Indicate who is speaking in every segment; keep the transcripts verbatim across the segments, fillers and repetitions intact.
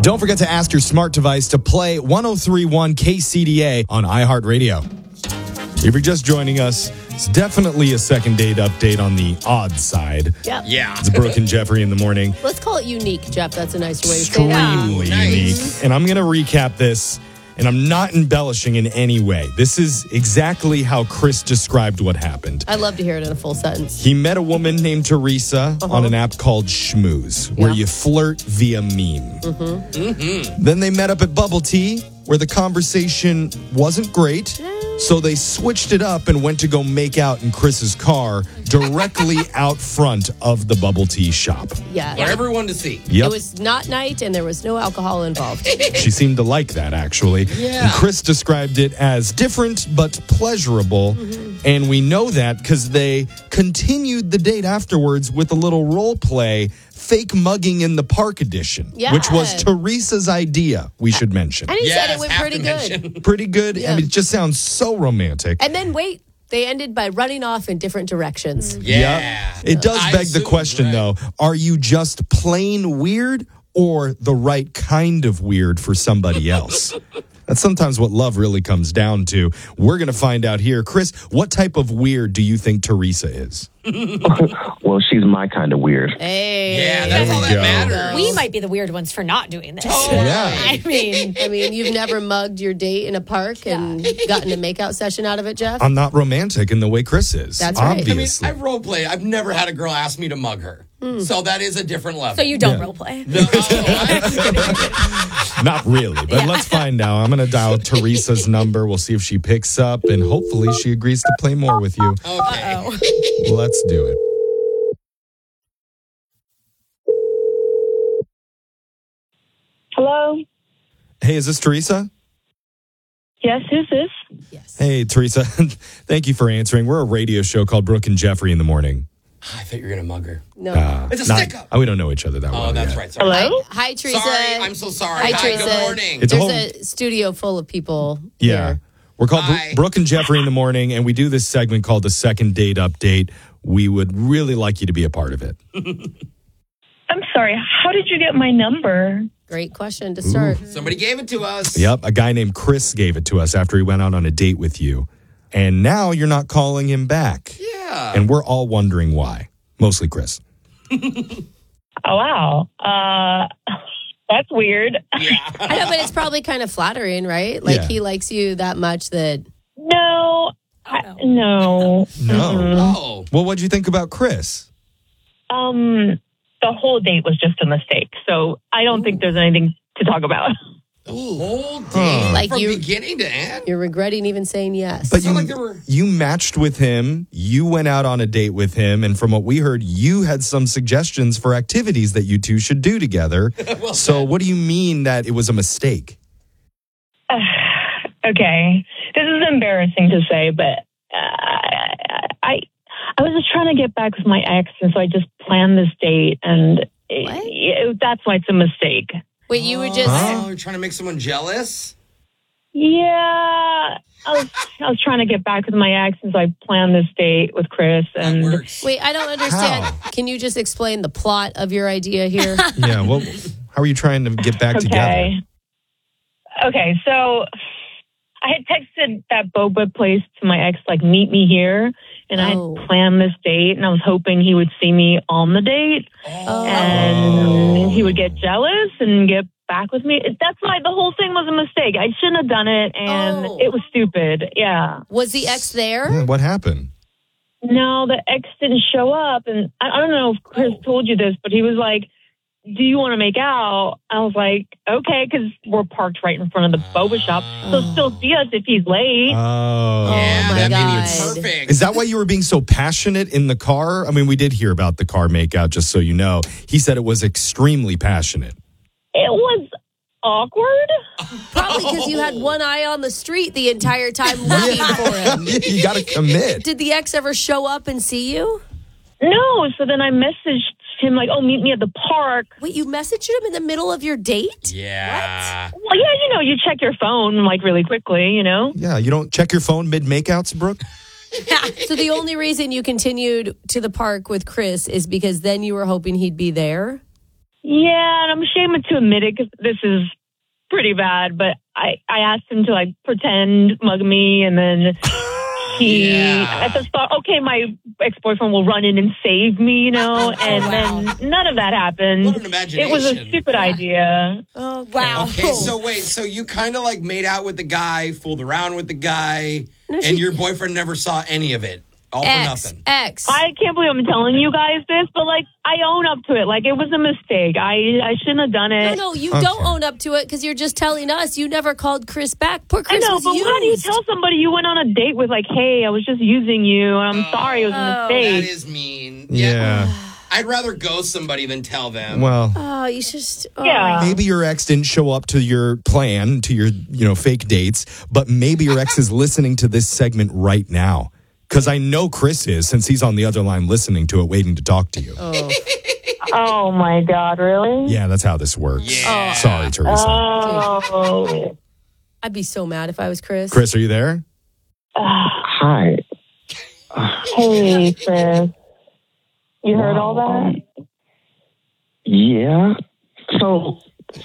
Speaker 1: Don't forget to ask your smart device to play one oh three point one K C D A on iHeartRadio. If you're just joining us, it's definitely a second date update on the odd side.
Speaker 2: Yep.
Speaker 3: Yeah.
Speaker 1: It's Brooke and Jeffrey in the morning.
Speaker 2: Let's call it unique, Jeff. That's a nicer way to say that.
Speaker 1: Extremely
Speaker 3: Nice.
Speaker 1: unique. And I'm going to recap this, and I'm not embellishing in any way. This is exactly how Chris described what happened.
Speaker 2: I'd love to hear it in a full sentence.
Speaker 1: He met a woman named Teresa
Speaker 2: Uh-huh.
Speaker 1: on an app called Schmooze, where
Speaker 2: Yeah.
Speaker 1: you flirt via meme. Mm-hmm. Then they met up at Bubble Tea, where the conversation wasn't great. So they switched it up and went to go make out in Chris's car directly out front of the Bubble Tea shop.
Speaker 2: Yeah.
Speaker 3: For everyone to see.
Speaker 1: Yep.
Speaker 2: It was not night and there was no alcohol involved.
Speaker 1: She seemed to like that, actually.
Speaker 3: Yeah.
Speaker 1: And Chris described it as different but pleasurable.
Speaker 2: Mm-hmm.
Speaker 1: And we know that because they continued the date afterwards with a little role play, Fake Mugging in the Park edition,
Speaker 2: Yeah.
Speaker 1: which was Teresa's idea, we should mention.
Speaker 2: And he
Speaker 3: Yes,
Speaker 2: said it went
Speaker 3: have
Speaker 2: pretty
Speaker 3: to
Speaker 2: good.
Speaker 3: mention.
Speaker 1: Pretty good.
Speaker 2: Yeah.
Speaker 1: I mean, it just sounds so romantic.
Speaker 2: And then wait, they ended by running off in different directions.
Speaker 3: Yeah.
Speaker 1: It does
Speaker 3: I
Speaker 1: beg the
Speaker 3: assume,
Speaker 1: question,
Speaker 3: right.
Speaker 1: though. Are you just plain weird or the right kind of weird for somebody else? That's sometimes what love really comes down to. We're going to find out here. Chris, what type of weird do you think Teresa is?
Speaker 4: Well, she's my kind of weird.
Speaker 2: Hey.
Speaker 3: Yeah, that's
Speaker 1: There
Speaker 3: all
Speaker 1: we
Speaker 3: that
Speaker 1: go.
Speaker 3: matters.
Speaker 5: We might be the weird ones for not doing this.
Speaker 1: Yeah.
Speaker 5: I mean,
Speaker 2: I mean, you've never mugged your date in a park and gotten a makeout session out of it, Jeff?
Speaker 1: I'm not romantic in the way Chris is.
Speaker 2: That's right. I mean,
Speaker 1: Obviously.
Speaker 3: I mean, I role play. I've never had a girl ask me to mug her. So that is a different level.
Speaker 5: so you don't
Speaker 1: Yeah.
Speaker 5: role play.
Speaker 3: No, I-
Speaker 1: Not really, but let's find out. I'm going to dial Teresa's number. We'll see if she picks up, and hopefully she agrees to play more with you.
Speaker 3: okay.
Speaker 1: Let's do it.
Speaker 6: Hello?
Speaker 1: Hey, is this Teresa?
Speaker 6: Yes, who's this?
Speaker 2: Yes.
Speaker 1: Hey, Teresa. Thank you for answering. We're a radio show called Brooke and Jeffrey in the morning.
Speaker 3: I thought you were going to mug her.
Speaker 2: No.
Speaker 1: Uh,
Speaker 3: It's a
Speaker 1: not-
Speaker 3: stick-up.
Speaker 1: uh, we don't know each other that well.
Speaker 3: Oh, that's
Speaker 1: yet.
Speaker 3: right. Sorry.
Speaker 6: Hello?
Speaker 2: Hi, hi, Teresa.
Speaker 3: Sorry. I'm so sorry.
Speaker 2: Hi,
Speaker 3: Hi,
Speaker 2: Teresa.
Speaker 3: good morning.
Speaker 1: It's a
Speaker 2: There's
Speaker 1: whole-
Speaker 2: a studio full of people
Speaker 1: Yeah.
Speaker 2: here.
Speaker 1: We're called Bro-
Speaker 3: Hi.
Speaker 1: Brooke and Jeffrey in the morning, and we do this segment called the Second Date Update. We would really like you to be a part of it.
Speaker 6: I'm sorry, how did you get my number?
Speaker 2: Great question to start.
Speaker 3: Somebody gave it to us.
Speaker 1: Yep, a guy named Chris gave it to us after he went out on a date with you. And now you're not calling him back.
Speaker 3: Yeah.
Speaker 1: And we're all wondering why. Mostly Chris.
Speaker 6: Oh, wow. Uh, that's weird.
Speaker 3: yeah.
Speaker 2: I know, but it's probably kind of flattering, right? Like
Speaker 1: Yeah.
Speaker 2: he likes you that much that
Speaker 6: No, I, no.
Speaker 1: No.
Speaker 3: Oh.
Speaker 1: Well, what'd you think about Chris?
Speaker 6: Um, the whole date was just a mistake, so I don't think there's anything to talk about.
Speaker 3: The whole
Speaker 1: Huh.
Speaker 3: day.
Speaker 2: Like
Speaker 3: from
Speaker 2: you-
Speaker 3: beginning to end.
Speaker 2: you're regretting even saying yes.
Speaker 1: But
Speaker 3: It's not
Speaker 1: you,
Speaker 3: like there were-
Speaker 1: you matched with him. You went out on a date with him. And from what we heard, you had some suggestions for activities that you two should do together.
Speaker 3: Well
Speaker 1: So
Speaker 3: said.
Speaker 1: what do you mean that it was a mistake?
Speaker 6: Okay, this is embarrassing to say, but uh, I I was just trying to get back with my ex, and so I just planned this date, and it, it, that's why it's a mistake.
Speaker 2: Wait, you were just
Speaker 3: Oh, you're trying to make someone jealous?
Speaker 6: Yeah, I was I was trying to get back with my ex, and so I planned this date with Chris,
Speaker 3: That
Speaker 6: and
Speaker 3: works.
Speaker 2: Wait, I don't understand.
Speaker 1: How?
Speaker 2: Can you just explain the plot of your idea here?
Speaker 1: Yeah. Well, how are you trying to get back together?
Speaker 6: okay, okay. So I had texted that boba place to my ex, like, meet me here, and I
Speaker 2: Oh.
Speaker 6: had planned this date, and I was hoping he would see me on the date,
Speaker 2: Oh.
Speaker 6: and he would get jealous and get back with me. That's why the whole thing was a mistake. I shouldn't have done it, and
Speaker 2: Oh.
Speaker 6: it was stupid. Yeah.
Speaker 2: Was the ex there?
Speaker 1: Yeah, what happened?
Speaker 6: No, the ex didn't show up, and I, I don't know if Chris
Speaker 3: Oh.
Speaker 6: told you this, but he was like, "Do you want to make out?" I was like, "Okay," because we're parked right in front of the boba shop, so still see us if he's late.
Speaker 1: Oh.
Speaker 3: Yeah,
Speaker 2: my
Speaker 3: that made
Speaker 2: God.
Speaker 3: it perfect.
Speaker 1: Is that why you were being so passionate in the car? I mean, we did hear about the car makeout, just so you know. He said it was extremely passionate.
Speaker 6: It was awkward.
Speaker 2: Probably because you had one eye on the street the entire time looking for him.
Speaker 1: You got to commit.
Speaker 2: Did the ex ever show up and see you?
Speaker 6: No, so then I messaged him like, "Oh, meet me at the park."
Speaker 2: Wait, you messaged him in the middle of your date?
Speaker 3: Yeah.
Speaker 6: Well, yeah, you know, you check your phone like really quickly, you know.
Speaker 1: Yeah, you don't check your phone mid makeouts, Brooke?
Speaker 2: So the only reason you continued to the park with Chris is because then you were hoping he'd be there?
Speaker 6: Yeah, and I'm ashamed to admit it because this is pretty bad, but I, I asked him to, like, pretend mug me, and then he,
Speaker 3: Yeah.
Speaker 6: at the start, okay, my ex-boyfriend will run in and save me, you know, and
Speaker 5: wow.
Speaker 6: then none of that happened.
Speaker 3: What an imagination.
Speaker 6: It was a stupid idea.
Speaker 2: Oh,
Speaker 5: Wow.
Speaker 3: Okay, so wait, so you kind of like made out with the guy, fooled around with the guy, and your boyfriend never saw any of it. All for
Speaker 2: X,
Speaker 3: nothing.
Speaker 2: X.
Speaker 6: I can't believe I'm telling you guys this, but, like, I own up to it. Like, it was a mistake. I, I shouldn't have done
Speaker 2: No,
Speaker 6: it.
Speaker 2: no, you
Speaker 1: Okay.
Speaker 2: don't own up to it because you're just telling us. You never called Chris back. Poor
Speaker 6: I
Speaker 2: Chris
Speaker 6: know,
Speaker 2: was
Speaker 6: but
Speaker 2: used.
Speaker 6: how do you tell somebody you went on a date with, like, hey, I was just using you, and I'm sorry, it was a
Speaker 2: Oh.
Speaker 3: That
Speaker 6: mistake.
Speaker 3: is mean.
Speaker 1: Yeah.
Speaker 3: I'd rather ghost somebody than tell them.
Speaker 1: Well,
Speaker 2: Oh, you just. Oh.
Speaker 6: Yeah.
Speaker 1: maybe your ex didn't show up to your plan, to your, you know, fake dates, but maybe your ex is listening to this segment right now. Because I know Chris is, since he's on the other line listening to it, waiting to talk to you.
Speaker 2: Oh.
Speaker 6: Oh, my God, really?
Speaker 1: Yeah, that's how this works.
Speaker 3: Yeah.
Speaker 1: Sorry, Teresa.
Speaker 6: Oh.
Speaker 2: I'd be so mad if I was Chris.
Speaker 1: Chris, are you there?
Speaker 4: Hi.
Speaker 6: Hey, Chris. You heard all that?
Speaker 4: Yeah. So,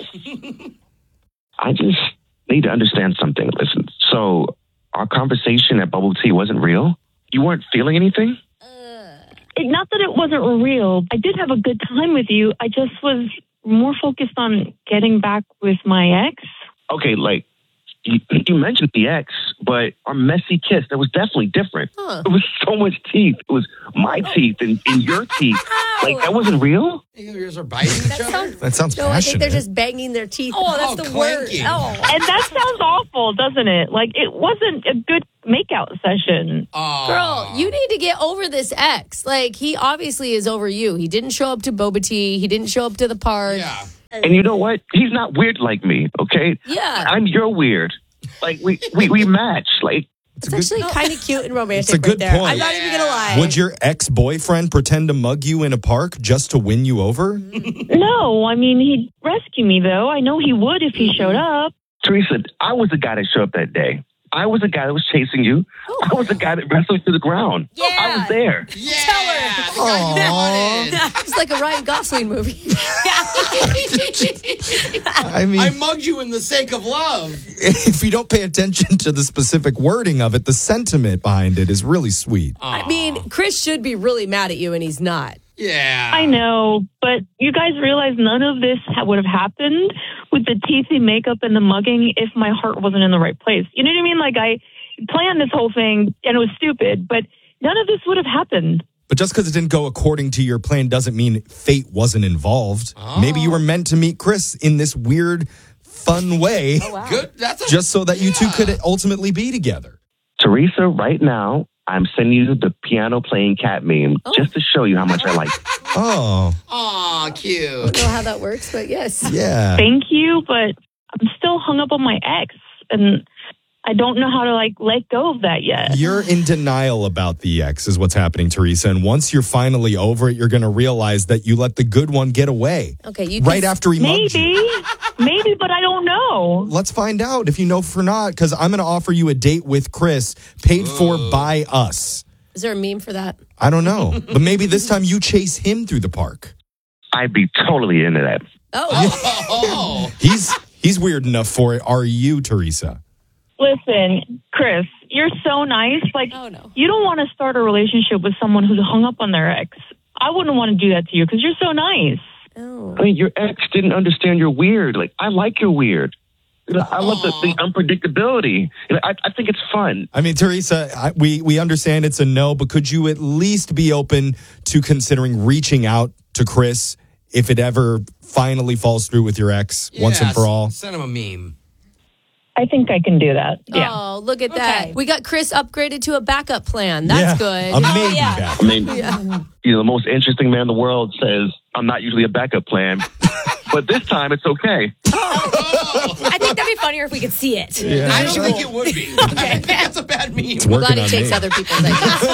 Speaker 4: I just need to understand something. Listen, so our conversation at Bubble Tea wasn't real? You weren't feeling anything?
Speaker 6: It, not that it wasn't real. I did have a good time with you. I just was more focused on getting back with my ex.
Speaker 4: Okay, like, you, you mentioned the ex, but our messy kiss, that was definitely different.
Speaker 2: Huh.
Speaker 4: It was so much teeth. It was my teeth and, and your teeth. Like, that wasn't real?
Speaker 3: You guys are biting each other?
Speaker 5: sounds-
Speaker 1: That sounds
Speaker 2: No, I think
Speaker 1: passionate.
Speaker 2: they're just banging their teeth.
Speaker 5: Oh, that's
Speaker 3: Oh,
Speaker 5: the word.
Speaker 3: clanking.
Speaker 5: Oh.
Speaker 6: And that sounds awful, doesn't it? Like, it wasn't a good makeout session.
Speaker 3: Aw.
Speaker 2: Girl, you need to get over this ex. Like, he obviously is over you. He didn't show up to Boba Tea. He didn't show up to the park.
Speaker 3: Yeah.
Speaker 4: And you know what? He's not weird like me, okay?
Speaker 2: Yeah.
Speaker 4: I'm your weird. Like, we, we, we match. Like,
Speaker 2: It's actually kind of cute and romantic
Speaker 1: It's a good
Speaker 2: right there.
Speaker 1: point.
Speaker 2: I'm not even going to lie.
Speaker 1: Would your ex-boyfriend pretend to mug you in a park just to win you over?
Speaker 6: No, I mean, he'd rescue me, though. I know he would if he showed up.
Speaker 4: Teresa, I was the guy that showed up that day. I was the guy that was chasing you. I was the guy that wrestled you to the ground.
Speaker 5: Yeah.
Speaker 4: I was there.
Speaker 3: Yeah. The guy you wanted.
Speaker 2: It's like a Ryan Gosling movie.
Speaker 1: I mean,
Speaker 3: I mugged you in the sake of love.
Speaker 1: if you don't pay attention to the specific wording of it, the sentiment behind it is really sweet.
Speaker 2: I mean, Chris should be really mad at you, and he's not.
Speaker 3: Yeah.
Speaker 6: I know, but you guys realize none of this ha- would have happened with the teethy makeup and the mugging if my heart wasn't in the right place. You know what I mean? Like, I planned this whole thing, and it was stupid, but none of this would have happened.
Speaker 1: But just because it didn't go according to your plan doesn't mean fate wasn't involved.
Speaker 3: Oh.
Speaker 1: Maybe you were meant to meet Chris in this weird, fun way,
Speaker 3: Good. That's a,
Speaker 1: just so that you two
Speaker 3: Yeah.
Speaker 1: could ultimately be together.
Speaker 4: Teresa, right now, I'm sending you the piano playing cat meme just to show you how much I like it.
Speaker 1: Oh,
Speaker 3: Aw, cute.
Speaker 2: I don't know how that works, but yes.
Speaker 1: yeah.
Speaker 6: Thank you, but I'm still hung up on my ex, and I don't know how to, like, let go of that yet.
Speaker 1: You're in denial about the ex is what's happening, Teresa. And once you're finally over it, you're going to realize that you let the good one get away.
Speaker 2: Okay, you
Speaker 1: Right
Speaker 2: can-
Speaker 1: after he mugged you.
Speaker 6: Maybe, maybe, but I don't know.
Speaker 1: Let's find out if you know for not, because I'm going to offer you a date with Chris paid for by us.
Speaker 2: Is there a meme for that?
Speaker 1: I don't know. But maybe this time you chase him through the park.
Speaker 4: I'd be totally into that.
Speaker 2: Oh,
Speaker 3: Oh.
Speaker 1: He's he's weird enough for it. Are you, Teresa?
Speaker 6: Listen, Chris, you're so nice. Like,
Speaker 2: Oh, no.
Speaker 6: you don't want to start a relationship with someone who's hung up on their ex. I wouldn't want to do that to you because you're so nice.
Speaker 2: oh.
Speaker 4: I mean, your ex didn't understand you're weird. Like, I like your weird. You know, I love the, the unpredictability. You know, I, I think it's fun.
Speaker 1: I mean, Teresa, I, we, we understand it's a no, but could you at least be open to considering reaching out to Chris if it ever finally falls through with your ex once and
Speaker 3: Yes.
Speaker 1: for all?
Speaker 3: Send him a meme.
Speaker 6: I think I can do that. Yeah.
Speaker 2: Oh, look at that.
Speaker 5: Okay.
Speaker 2: We got Chris upgraded to a backup plan. That's
Speaker 1: Yeah,
Speaker 2: good.
Speaker 1: A maybe
Speaker 5: yeah.
Speaker 1: back.
Speaker 4: I mean, you know, the most interesting man in the world says, I'm not usually a backup plan, but this time it's okay.
Speaker 5: I think that'd be funnier if we could see it.
Speaker 3: I don't think it would be. I think that's a bad meme.
Speaker 1: It's
Speaker 2: I'm
Speaker 1: working
Speaker 2: glad he
Speaker 1: on
Speaker 2: takes
Speaker 1: me.
Speaker 2: other people's ideas.